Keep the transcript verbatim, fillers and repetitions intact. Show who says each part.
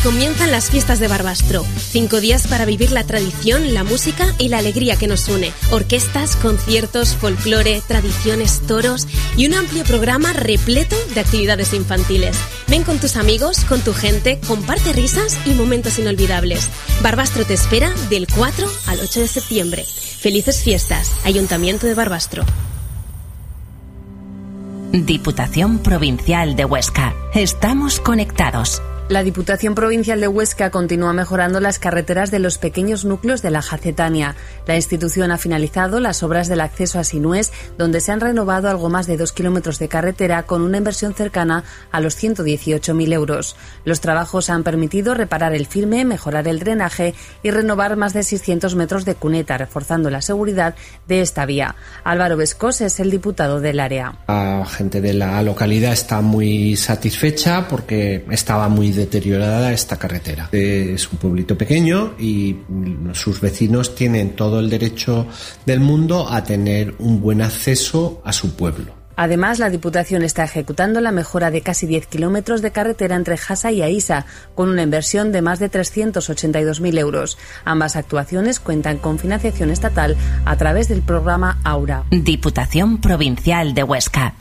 Speaker 1: comienzan las fiestas de Barbastro. Cinco días para vivir la tradición, la música y la alegría que nos une. Orquestas, conciertos, folclore, tradiciones, toros y un amplio programa repleto de actividades infantiles. Ven con tus amigos, con tu gente, comparte risas y momentos inolvidables. Barbastro te espera del cuatro al ocho de septiembre. Felices fiestas, Ayuntamiento de Barbastro.
Speaker 2: Diputación Provincial de Huesca. Estamos conectados.
Speaker 3: La Diputación Provincial de Huesca continúa mejorando las carreteras de los pequeños núcleos de la Jacetania. La institución ha finalizado las obras del acceso a Sinués, donde se han renovado algo más de dos kilómetros de carretera con una inversión cercana a los ciento dieciocho mil euros. Los trabajos han permitido reparar el firme, mejorar el drenaje y renovar más de seiscientos metros de cuneta, reforzando la seguridad de esta vía. Álvaro Vescós es el diputado del área.
Speaker 4: La gente de la localidad está muy satisfecha porque estaba muy deteriorada esta carretera. Es un pueblito pequeño y sus vecinos tienen todo el derecho del mundo a tener un buen acceso a su pueblo.
Speaker 3: Además, la Diputación está ejecutando la mejora de casi diez kilómetros de carretera entre Jasa y Aísa, con una inversión de más de trescientos ochenta y dos mil euros. Ambas actuaciones cuentan con financiación estatal a través del programa Aura.
Speaker 2: Diputación Provincial de Huesca.